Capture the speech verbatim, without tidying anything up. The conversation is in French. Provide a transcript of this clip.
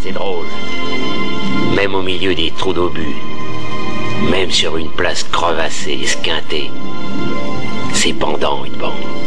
C'est drôle. Même au milieu des trous d'obus, même sur une place crevassée, esquintée, c'est pendant une bande.